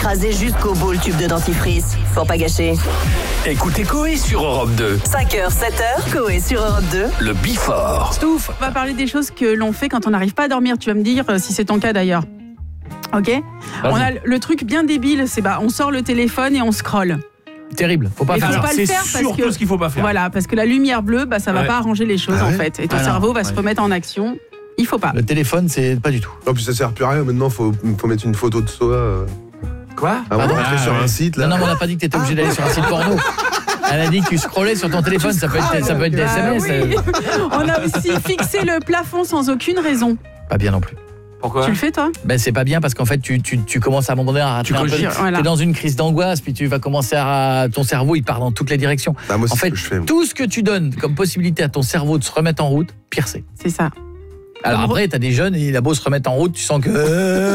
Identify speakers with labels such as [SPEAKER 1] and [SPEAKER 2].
[SPEAKER 1] écraser jusqu'au bout le tube de dentifrice. Pour pas gâcher.
[SPEAKER 2] Écoutez Coé sur Europe 2.
[SPEAKER 1] 5h, 7h, Coé sur Europe 2.
[SPEAKER 2] Le Before.
[SPEAKER 3] Stouff, on va parler des choses que l'on fait quand on n'arrive pas à dormir. Tu vas me dire si c'est ton cas d'ailleurs. Ok. On a le truc bien débile, c'est on sort le téléphone et on scrolle.
[SPEAKER 4] Terrible, faut pas
[SPEAKER 3] Mais
[SPEAKER 4] faire
[SPEAKER 3] faut
[SPEAKER 4] ça.
[SPEAKER 3] pas le faire
[SPEAKER 5] C'est
[SPEAKER 3] parce
[SPEAKER 5] surtout
[SPEAKER 3] que
[SPEAKER 5] ce qu'il faut pas faire.
[SPEAKER 3] voilà, parce que la lumière bleue, ça va pas arranger les choses en fait, et ton cerveau va se remettre en action. Il faut pas.
[SPEAKER 4] Le téléphone, c'est pas du tout.
[SPEAKER 6] Non, puis ça sert plus à rien. Maintenant, faut mettre une photo de soi.
[SPEAKER 5] Quoi
[SPEAKER 6] Avant d'entrer sur un site. Là.
[SPEAKER 4] Non, mais on n'a pas dit que t'étais obligé d'aller sur un site porno. Elle a dit que tu scrollais sur ton téléphone, ça peut être des SMS.
[SPEAKER 3] Oui. On a aussi fixé le plafond sans aucune raison.
[SPEAKER 4] Pas bien non plus.
[SPEAKER 5] Pourquoi
[SPEAKER 3] Tu le fais toi ?
[SPEAKER 4] C'est pas bien parce qu'en fait tu commences à un moment donné à rater un peu.
[SPEAKER 3] Voilà.
[SPEAKER 4] T'es dans une crise d'angoisse, puis tu vas commencer ton cerveau il part dans toutes les directions.
[SPEAKER 6] Moi,
[SPEAKER 4] en fait,
[SPEAKER 6] ce que je fais,
[SPEAKER 4] tout ce que tu donnes comme possibilité à ton cerveau de se remettre en route, pire c'est.
[SPEAKER 3] C'est ça.
[SPEAKER 4] Alors après, t'as des jeunes et il a beau se remettre en route, tu sens que